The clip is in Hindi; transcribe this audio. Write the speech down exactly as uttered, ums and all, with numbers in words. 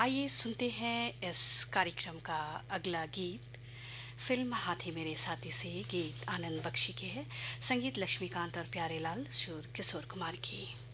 आइए सुनते हैं इस कार्यक्रम का अगला गीत। फिल्म हाथी मेरे साथी से गीत आनंद बख्शी के है, संगीत लक्ष्मीकांत और प्यारेलाल, सुर किशोर कुमार की।